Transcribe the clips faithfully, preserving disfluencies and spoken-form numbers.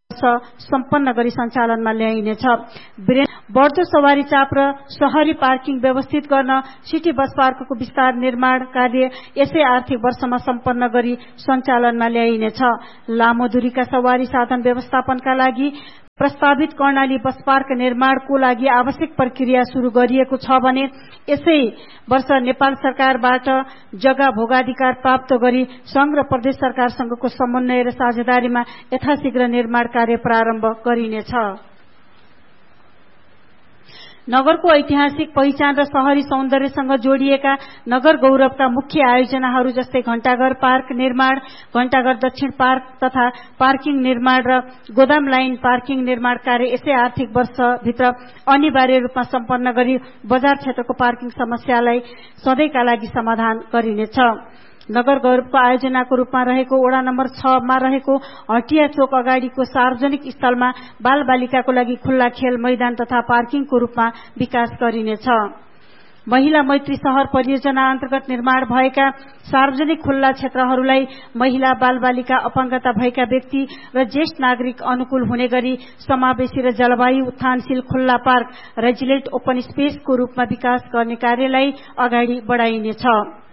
सम्पन्न गरी सञ्चालनमा ल्याइनेछ। बढ्दो सवारी चाप र शहरी पार्किङ व्यवस्थित गर्न सिटी बस पार्कको विस्तार निर्माण कार्य यसै आर्थिक वर्षमा सम्पन्न गरी सञ्चालनमा ल्याइनेछ। लामो दूरीका सवारी साधन व्यवस्थापनका लागि प्रस्तावित कर्णाली बस पार्क निर्माणको लागि आवश्यक प्रक्रिया शुरू गरिएको छ भने यसै वर्ष नेपाल सरकारबाट जग्गा भोगाधिकार प्राप्त गरी संघ र प्रदेश सरकारसँगको समन्वय र साझेदारीमा यथाशीघ्र निर्माण कार्य प्रारम्भ गरिनेछ। नगरको ऐतिहासिक पहिचान र शहरी सौन्दर्यसँग जोडिएका नगर गौरवका मुख्य आयोजनाहरू जस्तै घण्टाघर पार्क निर्माण, घण्टाघर दक्षिण पार्क तथा पार्किङ निर्माण र गोदाम लाइन पार्किङ निर्माण कार्य यसै आर्थिक वर्षभित्र अनिवार्य रूपमा सम्पन्न गरी बजार क्षेत्रको पार्किङ समस्यालाई सधैँका लागि समाधान गरिनेछ। नगर गौरवको आयोजनाको रूपमा रहेको वडा नम्बर छ मा रहेको हटिया चोक अगाडिको सार्वजनिक स्थलमा बाल बालिकाको लागि खुल्ला खेल मैदान तथा पार्किङको रूपमा विकास गरिनेछ। महिला मैत्री शहर परियोजना अन्तर्गत निर्माण भएका सार्वजनिक खुल्ला क्षेत्रहरूलाई महिला बाल बालिका अपाङ्गता भएका व्यक्ति र ज्येष्ठ नागरिक अनुकूल हुने गरी समावेशी र जलवायु उत्थानशील खुल्ला पार्क रेजिलेन्ट ओपन स्पेसको रूपमा विकास गर्ने कार्यलाई अगाडि बढाइनेछ।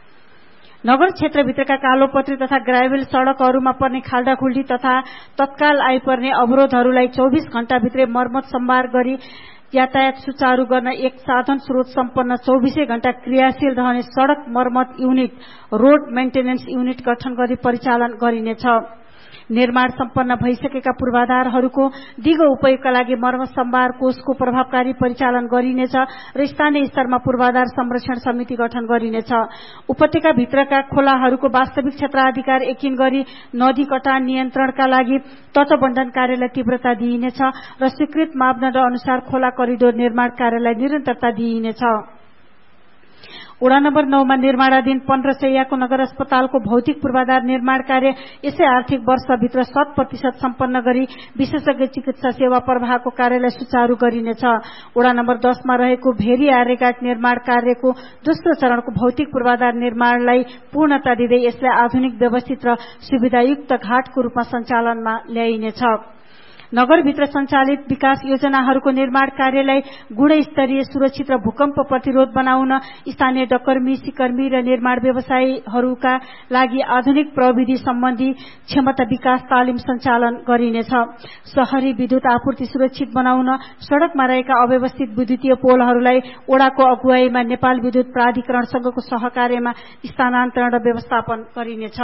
नगर क्षेत्रभित्रका कालोपत्री तथा ग्राभेल सड़कहरूमा पर्ने खाल्डाखुल्डी तथा तत्काल आइपर्ने अवरोधहरूलाई चौबीस घण्टाभित्रै मर्मत सम्भार गरी यातायात सुचारू गर्न एक साधन स्रोत सम्पन्न चौबीसै घण्टा क्रियाशील रहने सड़क मर्मत युनिट रोड मेन्टेनेन्स युनिट गठन गरी परिचालन गरिनेछ। निर्माण सम्पन्न भइसकेका पूर्वाधारहरूको दिगो उपयोगका लागि मर्मत सम्भार कोषको प्रभावकारी परिचालन गरिनेछ र स्थानीय स्तरमा पूर्वाधार संरक्षण समिति गठन गरिनेछ। उपत्यका भित्रका खोलाहरूको वास्तविक क्षेत्राधिकार यकिन गरी नदी कटान नियन्त्रणका लागि तटबन्धन कार्यलाई तीव्रता दिइनेछ र स्वीकृत मापदण्ड अनुसार खोला करिडोर निर्माण कार्यलाई निरन्तरता दिइनेछ। वडा नम्बर नौ मा निर्माणाधीन पन्ध्र सयको नगर अस्पतालको भौतिक पूर्वाधार निर्माण कार्य यसै आर्थिक वर्षभित्र शत प्रतिशत सम्पन्न गरी विशेषज्ञ चिकित्सा सेवा प्रवाहको कार्यलाई सुचारू गरिनेछ। वडा नम्बर दस मा रहेको भेरी आर्यघाट निर्माण कार्यको दोस्रो चरणको भौतिक पूर्वाधार निर्माणलाई पूर्णता दिँदै यसलाई आधुनिक व्यवस्थित र सुविधायुक्त घाटको रूपमा सञ्चालनमा ल्याइनेछ। नगरभित्र सञ्चालित विकास योजनाहरूको निर्माण कार्यलाई गुणस्तरीय सुरक्षित र भूकम्प प्रतिरोध बनाउन स्थानीय डकर्मी सिकर्मी र निर्माण व्यवसायीहरूका लागि आधुनिक प्रविधि सम्बन्धी क्षमता विकास तालिम सञ्चालन गरिनेछ। शहरी विद्युत आपूर्ति सुरक्षित बनाउन सड़कमा रहेका अव्यवस्थित विद्युतीय पोलहरूलाई वडाको अगुवाईमा नेपाल विद्युत प्राधिकरणसँगको सहकार्यमा स्थानान्तरण र व्यवस्थापन गरिनेछ।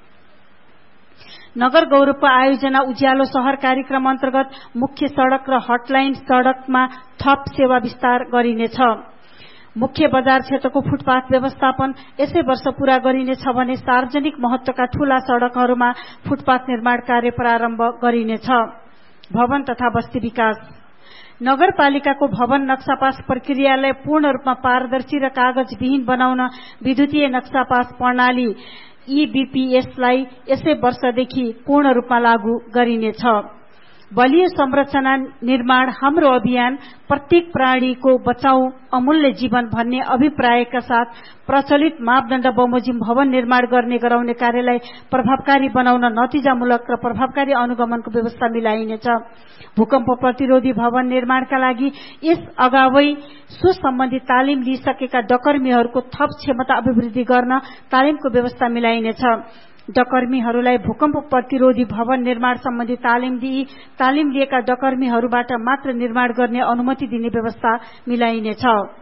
नगर गौरवको आयोजना उज्यालो शहर कार्यक्रम अन्तर्गत मुख्य सड़क र हटलाइन सड़कमा थप सेवा विस्तार गरिनेछ। मुख्य बजार क्षेत्रको फुटपाथ व्यवस्थापन यसै वर्ष पूरा गरिनेछ भने सार्वजनिक महत्वका ठूला सड़कहरूमा फुटपाथ निर्माण कार्य प्रारम्भ गरिनेछ। भवन तथा बस्ती विकास नगरपालिकाको भवन नक्सापास प्रक्रियालाई पूर्ण रूपमा पारदर्शी र कागजविहीन बनाउन विद्युतीय नक्सापास प्रणाली ईबीपीएसलाई यसै वर्षदेखि पूर्ण रूपमा लागू गरिनेछ। बलियो संरचना निर्माण हाम्रो अभियान प्रत्येक प्राणीको बचाउ अमूल्य जीवन भन्ने अभिप्रायका साथ प्रचलित मापदण्ड बमोजिम भवन निर्माण गर्ने गराउने कार्यलाई प्रभावकारी बनाउन नतिजामूलक र प्रभावकारी अनुगमनको व्यवस्था मिलाइनेछ। भूकम्प प्रतिरोधी भवन निर्माणका लागि यस अगावै सो सम्बन्धी तालिम लिइसकेका डकर्मीहरूको थप क्षमता अभिवृद्धि गर्न तालिमको व्यवस्था मिलाइनेछ। डकर्मीहरूलाई भूकम्प प्रतिरोधी भवन निर्माण सम्बन्धी तालिम दिई तालिम लिएका डकर्मीहरूबाट मात्र निर्माण गर्ने अनुमति दिने व्यवस्था मिलाइनेछ।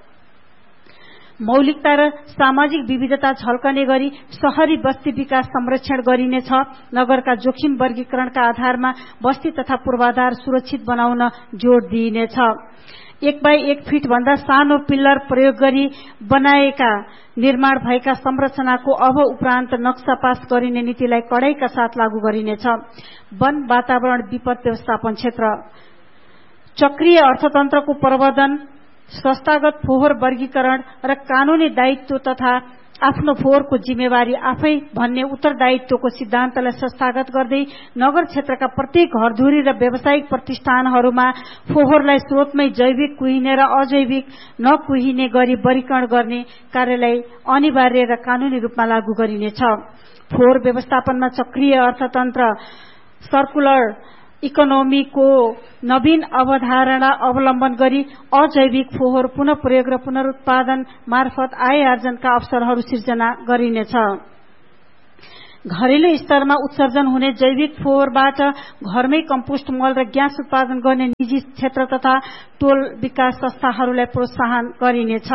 मौलिकता र सामाजिक विविधता झल्कने गरी शहरी बस्ती विकास संरक्षण गरिनेछ। नगरका जोखिम वर्गीकरणका आधारमा बस्ती तथा पूर्वाधार सुरक्षित बनाउन जोड़ दिइनेछ। एक बाई एक फिट भन्दा सानो पिल्लर प्रयोग गरी बनाएका निर्माण भएका संरचनाको अब उपरान्त नक्सा पास गरिने नीतिलाई कडाईका साथ लागू गरिनेछ। वन वातावरण विपद व्यवस्थापन क्षेत्र चक्रीय अर्थतन्त्रको प्रवर्धन संस्थागत फोहोर वर्गीकरण र कानूनी दायित्व तथा आफ्नो फोहोरको जिम्मेवारी आफै भन्ने उत्तरदायित्वको सिद्धान्तलाई संस्थागत गर्दै नगर क्षेत्रका प्रत्येक घरधुरी र व्यावसायिक प्रतिष्ठानहरूमा फोहोरलाई स्रोतमै जैविक कुहिने र अजैविक नकुहिने गरी वर्गीकरण गर्ने कार्यलाई अनिवार्य र कानूनी रूपमा लागू गरिनेछ। फोहोर व्यवस्थापनमा चक्रीय अर्थतन्त्र सर्कुलर इकोनोमीको नवीन अवधारणा अवलम्बन गरी अजैविक फोहोर पुनः प्रयोग र पुनरुत्पादन मार्फत आय आर्जनका अवसरहरू सिर्जना गरिनेछ। घरेलु स्तरमा उत्सर्जन हुने जैविक फोहोरबाट घरमै कम्पोस्ट मल र ग्यास उत्पादन गर्ने निजी क्षेत्र तथा टोल विकास संस्थाहरूलाई प्रोत्साहन गरिनेछ।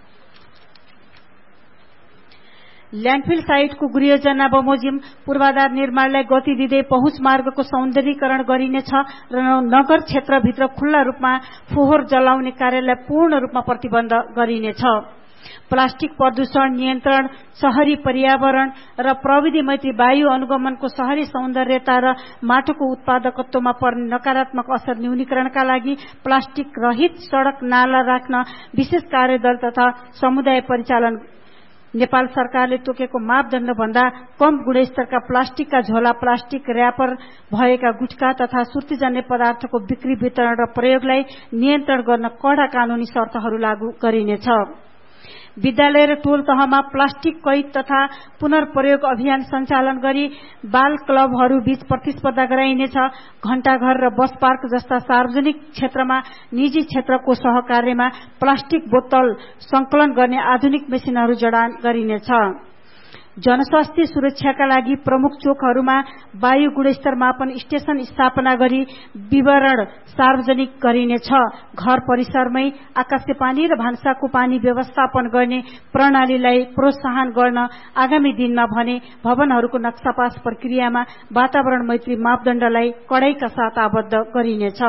ल्यान्डफिल साइटको गृहयोजना बमोजिम पूर्वाधार निर्माणलाई गति दिँदै पहुँच मार्गको सौन्दर्यीकरण गरिनेछ र नगर क्षेत्रभित्र खुल्ला रूपमा फोहोर जलाउने कार्यलाई पूर्ण रूपमा प्रतिबन्ध गरिनेछ। प्लास्टिक प्रदूषण नियन्त्रण, शहरी पर्यावरण र प्रविधि मैत्री वायु अनुगमनको शहरी सौन्दर्यता र माटोको उत्पादकत्वमा पर्ने नकारात्मक असर न्यूनीकरणका लागि प्लास्टिक रहित सड़क नाला राख्न विशेष कार्यदल तथा समुदाय परिचालन नेपाल सरकारले तोकेको मापदण्ड भन्दा कम गुणस्तरका प्लास्टिकका झोला, प्लास्टिक र्यापर भएका गुटखा तथा सुर्तीजन्य पदार्थको बिक्री वितरण र प्रयोगलाई नियन्त्रण गर्न कड़ा कानूनी शर्तहरू लागू गरिनेछ। विद्यालय र टोल तहमा प्लास्टिक कैद तथा पुनर्प्रयोग अभियान सञ्चालन गरी बाल क्लबहरू बीच प्रतिस्पर्धा गराइनेछ। घण्टाघर र बस पार्क जस्ता सार्वजनिक क्षेत्रमा निजी क्षेत्रको सहकार्यमा प्लास्टिक बोतल संकलन गर्ने आधुनिक मेसिनहरू जडान गरिनेछ। जनस्वास्थ्य सुरक्षाका लागि प्रमुख चोकहरूमा वायु गुणस्तर मापन स्टेशन स्थापना गरी विवरण सार्वजनिक गरिनेछ। घर परिसरमै आकाशे पानी र भान्साको पानी व्यवस्थापन गर्ने प्रणालीलाई प्रोत्साहन गर्न आगामी दिनमा भने भवनहरूको नक्सापास प्रक्रियामा वातावरण मैत्री मापदण्डलाई कडाइका साथ आबद्ध गरिनेछ।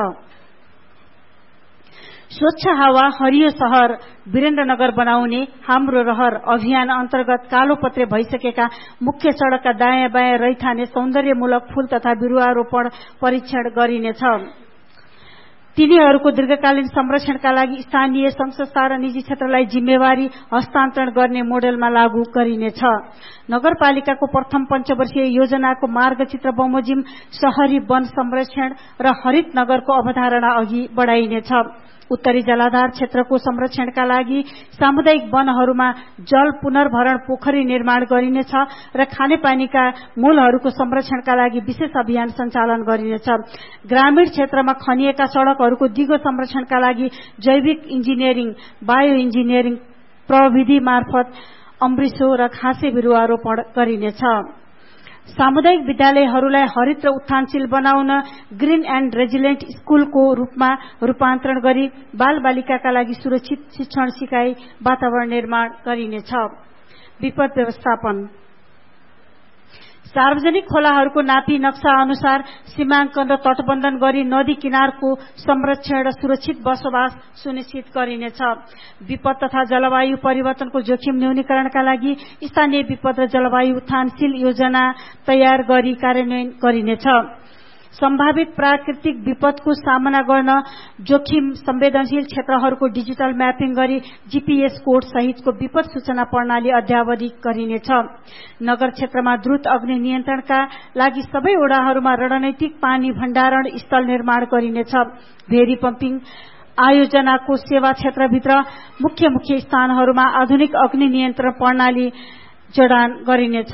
स्वच्छ हावा हरियो शहर वीरेन्द्रनगर बनाउने हाम्रो रहर अभियान अन्तर्गत कालोपत्रे भइसकेका मुख्य सड़कका दायाँ बायाँ रैथाने सौन्दर्यमूलक फूल तथा बिरूवारोपण परीक्षण गरिनेछ। तिनीहरूको दीर्घकालीन संरक्षणका लागि स्थानीय संघ संस्था र निजी क्षेत्रलाई जिम्मेवारी हस्तान्तरण गर्ने मोडेलमा लागू गरिनेछ। नगरपालिकाको प्रथम पञ्चवर्षीय योजनाको मार्गचित्र बमोजिम शहरी वन संरक्षण र हरित नगरको अवधारणा अघि बढ़ाइनेछ। उत्तरी जलाधार क्षेत्रको संरक्षणका लागि सामुदायिक वनहरूमा जल पुनर्भरण पोखरी निर्माण गरिनेछ र खानेपानीका मूलहरूको संरक्षणका लागि विशेष अभियान सञ्चालन गरिनेछ। ग्रामीण क्षेत्रमा खनिएका सड़कहरूको दिगो संरक्षणका लागि जैविक इन्जिनियरिङ, बायो इन्जिनियरिङ प्रविधि मार्फत अमृसो र घाँसे बिरूवारोपण गरिनेछ। सामुदायिक विद्यालयहरूलाई हरित र उत्थानशील बनाउन ग्रीन एन्ड रेजिलेन्ट स्कूलको रूपमा रूपान्तरण गरी बाल बालिकाका लागि सुरक्षित शिक्षण सिकाइ वातावरण निर्माण गरिनेछ। विपद व्यवस्थापन सार्वजनिक खोलाहरूको नापी नक्सा अनुसार सीमाङ्कन र तटबन्धन गरी नदी किनारको संरक्षण र सुरक्षित बसोबास सुनिश्चित गरिनेछ। विपद तथा जलवायु परिवर्तनको जोखिम न्यूनीकरणका लागि स्थानीय विपद र जलवायु उत्थानशील योजना तयार गरी कार्यान्वयन गरिनेछ। सम्भावित प्राकृतिक विपदको सामना गर्न जोखिम संवेदनशील क्षेत्रहरूको डिजिटल म्यापिङ गरी जीपीएस कोड सहितको विपद सूचना प्रणाली अद्यावधिक गरिनेछ। नगर क्षेत्रमा द्रुत अग्नि नियन्त्रणका लागि सबै वडाहरूमा रणनीतिक पानी भण्डारण स्थल निर्माण गरिनेछ। भेरी पम्पिङ आयोजनाको सेवा क्षेत्रभित्र मुख्य मुख्य स्थानहरूमा आधुनिक अग्नि नियन्त्रण प्रणाली जडान गरिनेछ।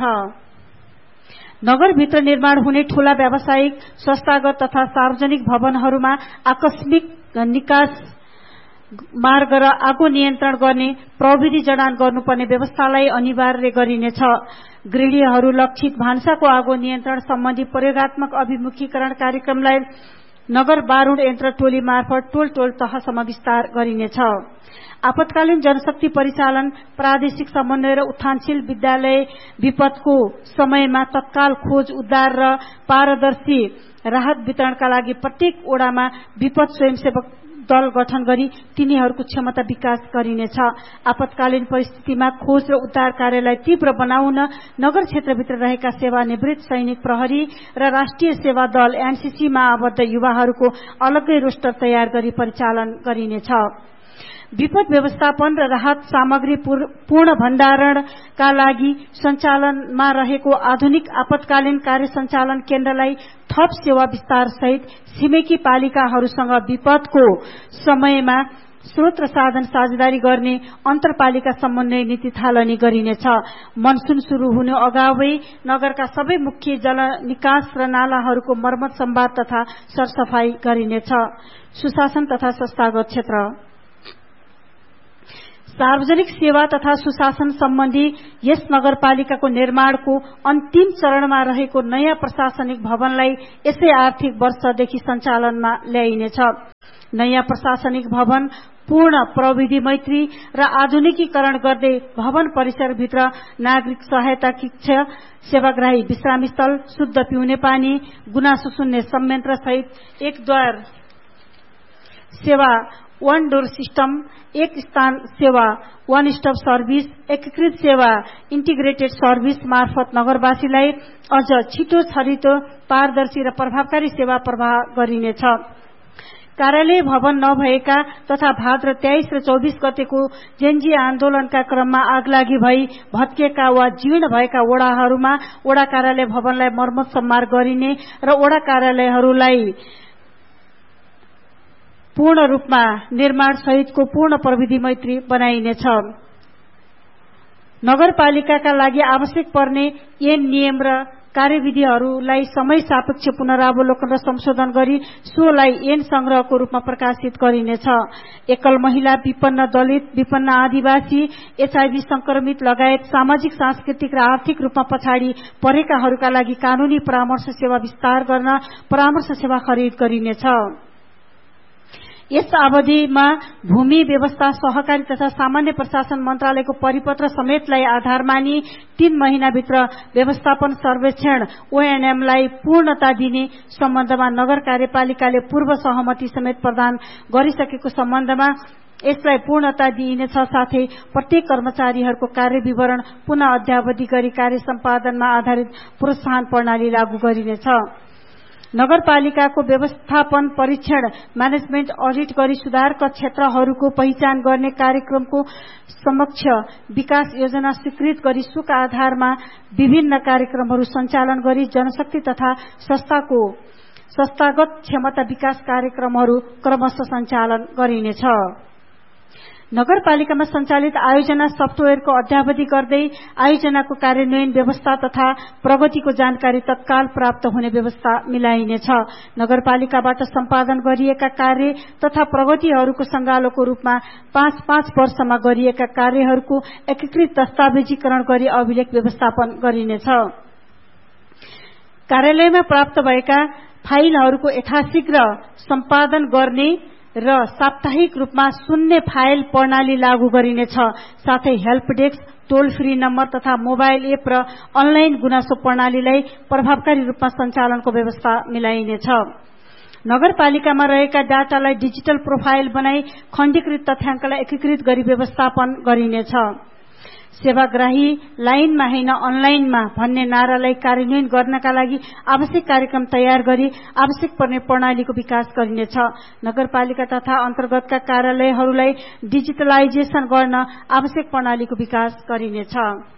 नगरभित्र निर्माण हुने ठूला व्यावसायिक, संस्थागत तथा सार्वजनिक भवनहरूमा आकस्मिक निकास मार्ग र आगो नियन्त्रण गर्ने प्रविधि जडान गर्नुपर्ने व्यवस्थालाई अनिवार्य गरिनेछ। गृहिणीहरू लक्षित भान्साको आगो नियन्त्रण सम्बन्धी प्रयोगात्मक अभिमुखीकरण कार्यक्रमलाई नगर बारूण यन्त्र टोली मार्फत टोल टोल तहसम्म विस्तार गरिनेछ। आपतकालीन जनशक्ति परिचालन, प्रादेशिक समन्वय र उत्थानशील विद्यालय विपदको समयमा तत्काल खोज उद्धार र पारदर्शी राहत वितरणका लागि प्रत्येक ओडामा विपद स्वयंसेवक दल गठन गरी तिनीहरूको क्षमता विकास गरिनेछ। आपतकालीन परिस्थितिमा खोज र उद्धार कार्यलाई तीव्र बनाउन नगर क्षेत्रभित्र रहेका सेवानिवृत्त सैनिक, प्रहरी र राष्ट्रिय सेवा दल एनसीसीमा आबद्ध युवाहरूको अलग्गै रोस्टर तयार गरी परिचालन गरिनेछ। विपद व्यवस्थापन र राहत सामग्री पूर्ण भण्डारणका लागि सञ्चालनमा रहेको आधुनिक आपतकालीन कार्य सञ्चालन केन्द्रलाई थप सेवा विस्तार सहित छिमेकी पालिकाहरूसँग विपदको समयमा स्रोत र साधन साझेदारी गर्ने अन्तरपालिका समन्वय नीति थालनी गरिनेछ। मनसुन शुरू हुनु अगावै नगरका सबै मुख्य जल निकास र नालाहरूको मर्मत सम्भार तथा सरसफाई गरिनेछ। सुशासन तथा संस्थागत क्षेत्र सार्वजनिक सेवा तथा सुशासन सम्बन्धी यस नगरपालिकाको निर्माणको अन्तिम चरणमा रहेको नयाँ प्रशासनिक भवनलाई यसै आर्थिक वर्षदेखि सञ्चालनमा ल्याइनेछ। नयाँ प्रशासनिक भवन पूर्ण प्रविधि मैत्री र आधुनिकीकरण गर्दै भवन परिसरभित्र नागरिक सहायता कक्ष, सेवाग्राही विश्राम स्थल, शुद्ध पिउने पानी, गुनासो सुन्ने संयन्त्र सहित एक द्वार सेवा, वन डोर सिस्टम, एक स्थान सेवा, वन स्टप सर्भिस, एकीकृत सेवा, इन्टिग्रेटेड सर्भिस मार्फत नगरवासीलाई अझ छिटो छरितो पारदर्शी र प्रभावकारी सेवा प्रवाह गरिनेछ। कार्यालय भवन नभएका तथा भाद्र तेइस र चौबिस गतेको जेनजी आन्दोलनका क्रममा आगलागी भई भत्किएका वा जीर्ण भएका वडाहरूमा वडा कार्यालय भवनलाई मर्मत सम्मार गरिने र वडा कार्यालयहरूलाई पूर्ण रूपमा निर्माण सहितको पूर्ण प्रविधि मैत्री बनाइनेछ। नगरपालिकाका लागि आवश्यक पर्ने ऐन नियम र कार्यविधिहरूलाई समय सापेक्ष पुनरावलोकन र संशोधन गरी सोलाई ऐन संग्रहको रूपमा प्रकाशित गरिनेछ। एकल महिला, विपन्न दलित, विपन्न आदिवासी, एचआईभी संक्रमित लगायत सामाजिक, सांस्कृतिक र आर्थिक रूपमा पछाडि परेकाहरूका लागि कानूनी परामर्श सेवा विस्तार गर्न परामर्श सेवा खरिद गरिनेछ। यस अवधिमा भूमि व्यवस्था, सहकारी तथा सामान्य प्रशासन मन्त्रालयको परिपत्र समेतलाई आधार मानी तीन महिनाभित्र व्यवस्थापन सर्वेक्षण ओएनएमलाई पूर्णता दिने सम्बन्धमा नगर कार्यपालिकाले पूर्व सहमति समेत प्रदान गरिसकेको सम्बन्धमा यसलाई पूर्णता दिइनेछ। साथै प्रत्येक कर्मचारीहरूको कार्य विवरण पुनः अध्यावधि गरी कार्य सम्पादनमा आधारित प्रोत्साहन प्रणाली लागू गरिनेछ। नगरपालिकाको व्यवस्थापन परीक्षण म्यानेजमेन्ट अडिट गरी सुधारका क्षेत्रहरूको पहिचान गर्ने कार्यक्रमको समक्ष विकास योजना स्वीकृत गरी सुका आधारमा विभिन्न कार्यक्रमहरू सञ्चालन गरी जनशक्ति तथा संस्थाको संस्थागत क्षमता विकास कार्यक्रमहरू क्रमशः सञ्चालन गरिनेछ। नगरपालिकामा सञ्चालित आयोजना सफ्टवेयरको अध्यावधि गर्दै आयोजनाको कार्यान्वयन व्यवस्था तथा प्रगतिको जानकारी तत्काल प्राप्त हुने व्यवस्था मिलाइनेछ। नगरपालिकाबाट सम्पादन गरिएका कार्य तथा प्रगतिहरूको संगालोको रूपमा पाँच पाँच वर्षमा गरिएका कार्यहरूको एकीकृत दस्तावेजीकरण गरी अभिलेख व्यवस्थापन गरिनेछ। कार्यालयमा प्राप्त भएका फाइलहरूको यथाशीघ्र सम्पादन गर्ने र साप्ताहिक रूपमा शून्य फाइल प्रणाली लागू गरिनेछ। साथै हेल्प डेस्क, टोल फ्री नम्बर तथा मोबाइल एप र अनलाइन गुनासो प्रणालीलाई प्रभावकारी रूपमा सञ्चालनको व्यवस्था मिलाइनेछ। नगरपालिकामा रहेका डाटालाई डिजिटल प्रोफाइल बनाई खण्डीकृत तथ्याङ्कलाई एकीकृत गरी व्यवस्थापन गरिनेछ। सेवाग्राही लाइनमा हैन अनलाइनमा भन्ने नारालाई कार्यान्वयन गर्नका लागि आवश्यक कार्यक्रम तयार गरी आवश्यक पर्ने प्रणालीको विकास गरिनेछ। नगरपालिका तथा अन्तर्गतका कार्यालयहरूलाई डिजिटलाइजेसन गर्न आवश्यक प्रणालीको विकास गरिनेछ।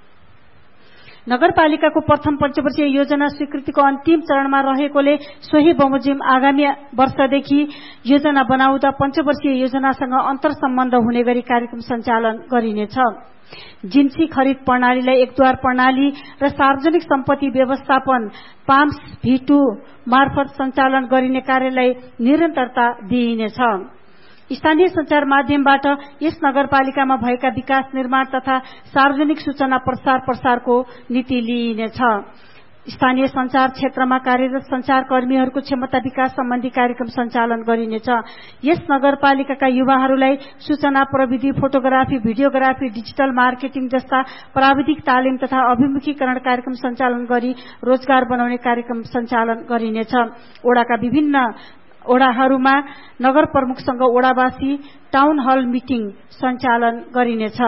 नगरपालिकाको प्रथम पञ्चवर्षीय योजना स्वीकृतिको अन्तिम चरणमा रहेकोले सोही बमोजिम आगामी वर्षदेखि योजना बनाउँदा पञ्चवर्षीय योजनासँग अन्तर सम्बन्ध हुने गरी कार्यक्रम सञ्चालन गरिनेछ। जिन्सी खरिद प्रणालीलाई एकद्वार प्रणाली र सार्वजनिक सम्पत्ति व्यवस्थापन पाम्स भी टू मार्फत सञ्चालन गरिने कार्यलाई निरन्तरता दिइनेछ। स्थानीय संचार माध्यमबाट यस नगरपालिकामा भएका विकास निर्माण तथा सार्वजनिक सूचना प्रसार प्रसारको नीति लिइनेछ। स्थानीय संचार क्षेत्रमा कार्यरत संचारकर्मीहरूको क्षमता विकास सम्बन्धी कार्यक्रम सञ्चालन गरिनेछ। यस नगरपालिकाका युवाहरूलाई सूचना प्रविधि, फोटोग्राफी, भिडियोग्राफी, डिजिटल मार्केटिङ जस्ता प्राविधिक तालिम तथा अभिमुखीकरण कार्यक्रम सञ्चालन गरी रोजगार बनाउने कार्यक्रम सञ्चालन गरिनेछ। ओडाका विभिन्न ओडाहरूमा नगर प्रमुखसँग ओडावासी टाउन हल मिटिङ सञ्चालन गरिनेछ।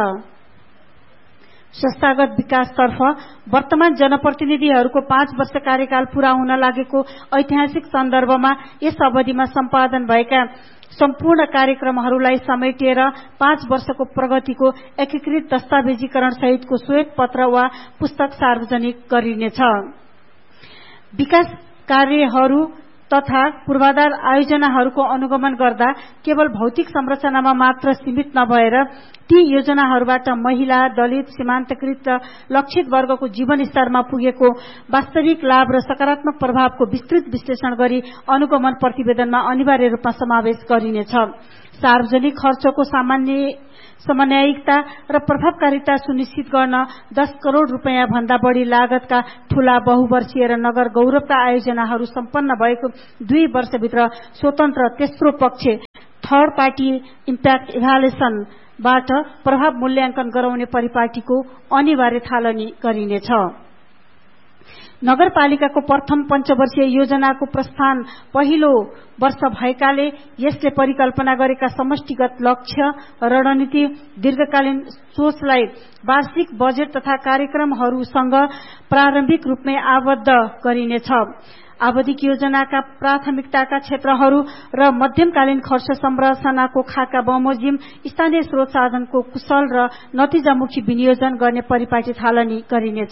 संस्थागत विकासतर्फ वर्तमान जनप्रतिनिधिहरूको पाँच वर्ष कार्यकाल पूरा हुन लागेको ऐतिहासिक सन्दर्भमा यस अवधिमा सम्पादन भएका सम्पूर्ण कार्यक्रमहरूलाई समेटेर पाँच वर्षको प्रगतिको एकीकृत दस्तावेजीकरण सहितको श्वेत पत्र वा पुस्तक सार्वजनिक गरिनेछ। विकास कार्यहरू तथा पूर्वाधार आयोजनाहरूको अनुगमन गर्दा केवल भौतिक संरचनामा मात्र सीमित नभएर ती योजनाहरूबाट महिला, दलित, सीमान्तकृत र लक्षित वर्गको जीवन स्तरमा पुगेको वास्तविक लाभ र सकारात्मक प्रभावको विस्तृत विश्लेषण गरी अनुगमन प्रतिवेदनमा अनिवार्य रूपमा समावेश गरिनेछ। सार्वजनिक खर्चको सामान्य समन्वयिकता र प्रभावकारिता सुनिश्चित गर्न दस करोड़ रूपियाँ भन्दा बढ़ी लागतका ठूला बहुवर्षीय र नगर गौरवका आयोजनाहरू सम्पन्न भएको दुई वर्षभित्र स्वतन्त्र तेस्रो पक्ष थर्ड पार्टी इम्प्याक्ट इभ्यालुएसनबाट प्रभाव मूल्याङ्कन गराउने परिपाटीको अनिवार्य थालनी गरिनेछ। नगरपालिकाको प्रथम पञ्चवर्षीय योजनाको प्रस्थान पहिलो वर्ष भएकाले यसले परिकल्पना गरेका समष्टिगत लक्ष्य, रणनीति, दीर्घकालीन सोचलाई वार्षिक बजेट तथा कार्यक्रमहरूसँग प्रारम्भिक रूपमै आबद्ध गरिनेछ। आवधिक योजनाका प्राथमिकताका क्षेत्रहरू र मध्यमकालीन खर्च संरचनाको खाका बमोजिम स्थानीय स्रोत साधनको कुशल र नतिजामुखी विनियोजन गर्ने परिपाटी थालनी गरिनेछ।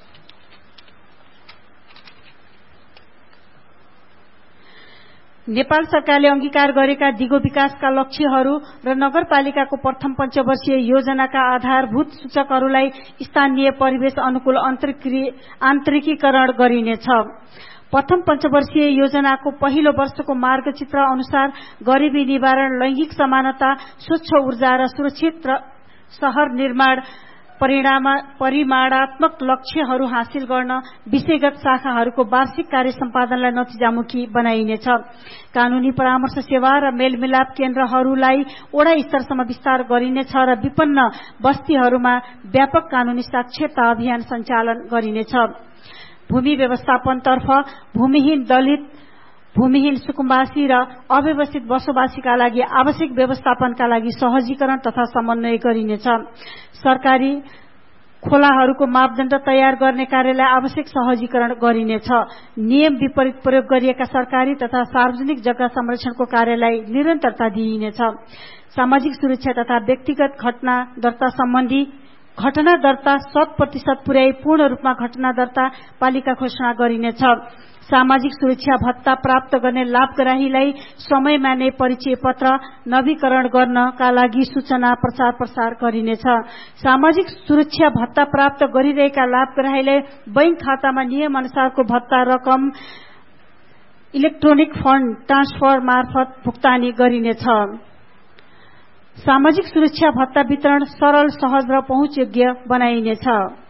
नेपाल सरकारले अंगीकार गरेका दिगो विकासका लक्ष्यहरू र नगरपालिकाको प्रथम पञ्चवर्षीय योजनाका आधारभूत सूचकहरूलाई स्थानीय परिवेश अनुकूल आन्तरिकीकरण गरिनेछ। प्रथम पञ्चवर्षीय योजनाको पहिलो वर्षको मार्गचित्र अनुसार गरिबी निवारण, लैंगिक समानता, स्वच्छ ऊर्जा र सुरक्षित शहर निर्माण परिमाणात्मक लक्ष्यहरू हासिल गर्न विषयगत शाखाहरूको वार्षिक कार्य सम्पादनलाई नतिजामुखी बनाइनेछ। कानूनी परामर्श सेवा र मेलमिलाप केन्द्रहरूलाई वडा स्तरसम्म विस्तार गरिनेछ र विपन्न बस्तीहरूमा व्यापक कानूनी साक्षरता अभियान सञ्चालन गरिनेछ। भूमि व्यवस्थापनतर्फ भूमिहीन दलित, भूमिहीन सुकुम्बासी र अव्यवस्थित बसोबासीका लागि आवश्यक व्यवस्थापनका लागि सहजीकरण तथा समन्वय गरिनेछ। सरकारी खोलाहरूको मापदण्ड तयार गर्ने कार्यलाई आवश्यक सहजीकरण गरिनेछ। नियम विपरीत प्रयोग गरिएका सरकारी तथा सार्वजनिक जग्गा संरक्षणको कार्यलाई निरन्तरता दिइनेछ। सामाजिक सुरक्षा तथा व्यक्तिगत घटना दर्ता सम्बन्धी घटना दर्ता शत प्रतिशत पुर्याई पूर्ण रूपमा घटना दर्ता पालिका घोषणा गरिनेछ। सामाजिक सुरक्षा भत्ता प्राप्त गर्ने लाभग्राहीलाई समयमा नै परिचय पत्र नवीकरण गर्नका लागि सूचना प्रचार प्रसार गरिनेछ। सामाजिक सुरक्षा भत्ता प्राप्त गरिरहेका लाभग्राहीलाई बैंक खातामा नियम अनुसारको भत्ता रकम इलेक्ट्रोनिक फण्ड ट्रान्सफर मार्फत भुक्तानी गरिनेछ। सामाजिक सुरक्षा भत्ता वितरण सरल, सहज र पहुँचयोग्य बनाइनेछ।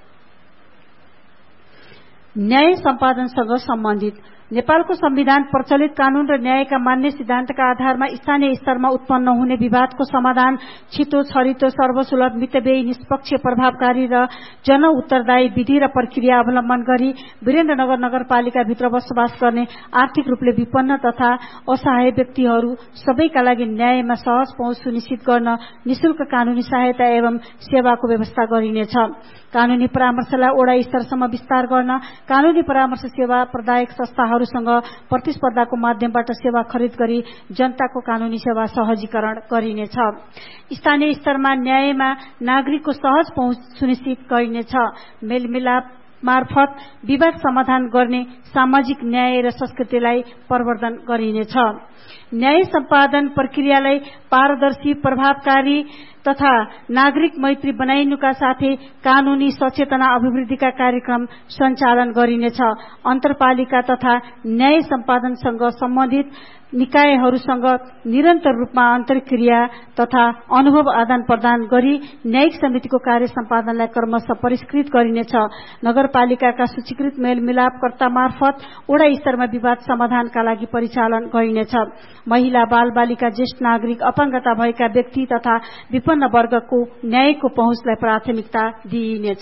न्याय सम्पादनसँग सम्बन्धित नेपालको संविधान, प्रचलित कानून र न्यायका मान्य सिद्धान्तका आधारमा स्थानीय स्तरमा उत्पन्न हुने विवादको समाधान छिटो, छरितो, सर्वसुलभ, मितव्ययी, निष्पक्ष, प्रभावकारी र जन उत्तरदायी विधि र प्रक्रिया अवलम्बन गरी वीरेन्द्रनगर नगरपालिकाभित्र बसोबास गर्ने आर्थिक रूपले विपन्न तथा असहाय व्यक्तिहरू सबैका लागि न्यायमा सहज पहुँच सुनिश्चित गर्न निशुल्क कानूनी सहायता एवं सेवाको व्यवस्था गरिनेछ। कानूनी परामर्शलाई वडा स्तरसम्म विस्तार गर्न कानूनी परामर्श सेवा प्रदायक संस्थाहरूसँग प्रतिस्पर्धाको माध्यमबाट सेवा खरिद गरी जनताको कानूनी सेवा सहजीकरण गरिनेछ। स्थानीय स्तरमा न्यायमा नागरिकको सहज पहुँच सुनिश्चित गरिनेछ। मेलमिलाप मार्फत विवाद समाधान गर्ने सामाजिक न्याय र संस्कृतिलाई प्रवर्धन गरिनेछ। न्याय सम्पादन प्रक्रियालाई पारदर्शी, प्रभावकारी तथा नागरिक मैत्री बनाइनुका साथै कानूनी सचेतना अभिवृद्धिका कार्यक्रम सञ्चालन गरिनेछ। अन्तरपालिका तथा न्याय सम्पादनसँग सम्बन्धित निकायहरूसँग निरन्तर रूपमा अन्तर्क्रिया तथा अनुभव आदान प्रदान गरी न्यायिक समितिको कार्य सम्पादनलाई क्रमशः परिष्कृत गरिनेछ। नगरपालिकाका सूचीकृत मेलमिलापकर्ता मार्फत वडा स्तरमा विवाद समाधानका लागि परिचालन गरिनेछ। महिला, बाल बालिका, ज्येष्ठ नागरिक, अपाङ्गता भएका व्यक्ति तथा विपन्न वर्गको न्यायको पहुँचलाई प्राथमिकता दिइनेछ।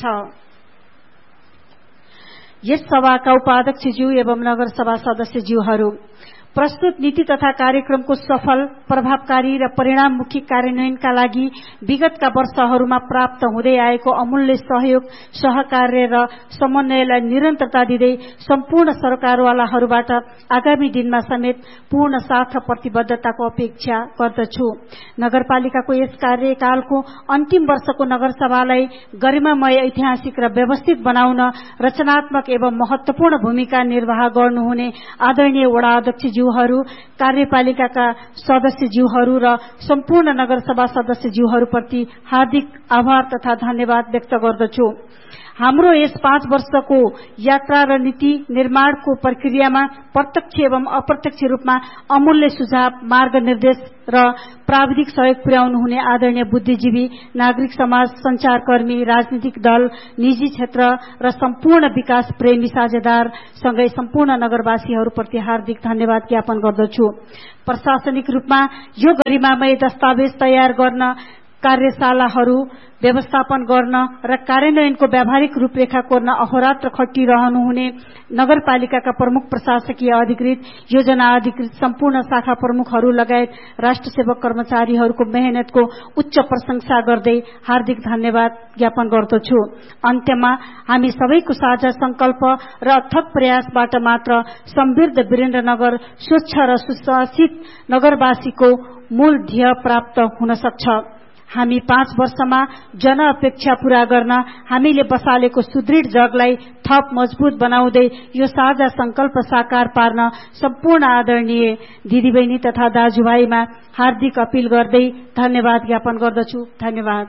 यस सभाका उपाध्यक्षज्यू एवं नगरसभा सदस्यज्यूहरू, प्रस्तुत नीति तथा कार्यक्रमको सफल, प्रभावकारी र परिणाममुखी कार्यान्वयनका लागि विगतका वर्षहरूमा प्राप्त हुँदै आएको अमूल्य सहयोग, सहकार्य र समन्वयलाई निरन्तरता दिँदै सम्पूर्ण सरकारवालाहरूबाट आगामी दिनमा समेत पूर्ण साथ र प्रतिबद्धताको अपेक्षा गर्दछु। नगरपालिकाको यस कार्यकालको अन्तिम वर्षको नगरसभालाई गरिमामय, ऐतिहासिक र व्यवस्थित बनाउन रचनात्मक एवं महत्वपूर्ण भूमिका निर्वाह गर्नुहुने आदरणीय वडा अध्यक्षज्यूहरू, कार्यपालिकाका सदस्यज्यूहरू र सम्पूर्ण नगरसभा सदस्यज्यूहरूप्रति हार्दिक आभार तथा धन्यवाद व्यक्त गर्दछु। हाम्रो यस पाँच वर्षको यात्रा र नीति निर्माणको प्रक्रियामा प्रत्यक्ष एवं अप्रत्यक्ष रूपमा अमूल्य सुझाव, मार्गनिर्देश र प्राविधिक सहयोग पुर्याउनुहुने आदरणीय बुद्धिजीवी, नागरिक समाज, संचारकर्मी, राजनीतिक दल, निजी क्षेत्र र सम्पूर्ण विकास प्रेमी साझेदार सँगै सम्पूर्ण नगरवासीहरूप्रति हार्दिक धन्यवाद ज्ञापन गर्दछु। प्रशासनिक रूपमा यो गरिमामय दस्तावेज तयार गर्न, कार्यशालाहरू व्यवस्थापन गर्न र कार्यान्वयनको व्यावहारिक रूपरेखा कोर्न अहोरात्र खटिरहनुहुने नगरपालिकाका प्रमुख प्रशासकीय अधिकृत, योजना अधिकृत, सम्पूर्ण शाखा प्रमुखहरू लगायत राष्ट्र सेवक कर्मचारीहरूको मेहनतको उच्च प्रशंसा गर्दै हार्दिक धन्यवाद ज्ञापन गर्दछु। अन्त्यमा हामी सबैको साझा संकल्प र अथक प्रयासबाट मात्र समृद्ध वीरेन्द्रनगर स्वच्छ र सुशासित नगरवासीको मूल ध्येय प्राप्त हुन सक्छ। हामी पाँच वर्षमा जन अपेक्षा पूरा गर्न हामीले बसालेको सुदृढ जगलाई थप मजबूत बनाउँदै यो साझा संकल्प साकार पार्न सम्पूर्ण आदरणीय दिदीबहिनी तथा दाजुभाइमा हार्दिक अपील गर्दै धन्यवाद ज्ञापन गर्दछु। धन्यवाद।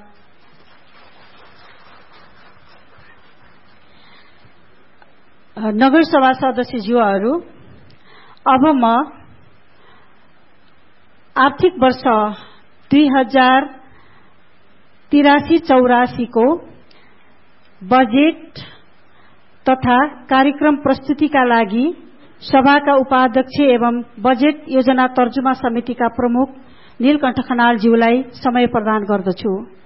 नगरसभा सदस्यज्यूहरू, अब म आर्थिक वर्ष दुई हजार तिरासी चौरासी को बजेट तथा कार्यक्रम प्रस्तुतिका लागि सभाका उपाध्यक्ष एवं बजेट योजना तर्जुमा समितिका प्रमुख नीलकण्ठ खनालज्यूलाई समय प्रदान गर्दछु।